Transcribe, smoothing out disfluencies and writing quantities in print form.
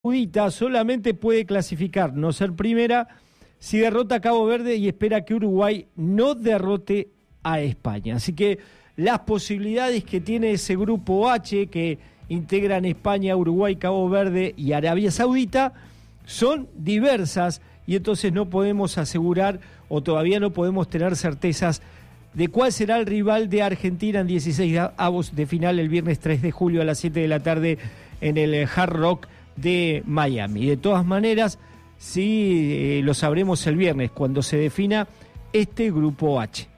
Saudita solamente puede clasificar, no ser primera, si derrota a Cabo Verde y espera que Uruguay no derrote a España. Así que las posibilidades que tiene ese grupo H, que integran España, Uruguay, Cabo Verde y Arabia Saudita, son diversas y entonces no podemos asegurar o todavía no podemos tener certezas de cuál será el rival de Argentina en 16avos de final el viernes 3 de julio a las 7 de la tarde en el Hard Rock de Miami. De todas maneras, sí lo sabremos el viernes cuando se defina este grupo H.